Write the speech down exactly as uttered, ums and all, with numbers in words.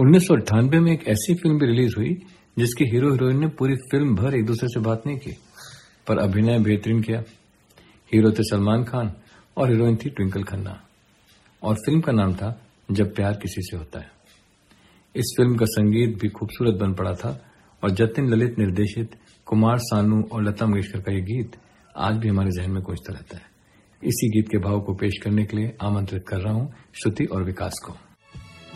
उन्नीस सौ अट्ठानवे में एक ऐसी फिल्म भी रिलीज हुई जिसके हीरो हीरोइन ने पूरी फिल्म भर एक दूसरे से बात नहीं की, पर अभिनय बेहतरीन किया। हीरो थे सलमान खान और हीरोइन थी ट्विंकल खन्ना, और फिल्म का नाम था जब प्यार किसी से होता है। इस फिल्म का संगीत भी खूबसूरत बन पड़ा था और जतिन ललित निर्देशित कुमार सानू और लता मंगेशकर का ये गीत आज भी हमारे जहन में गूंजता रहता है। इसी गीत के भाव को पेश करने के लिए आमंत्रित कर रहा हूं श्रुति और विकास को।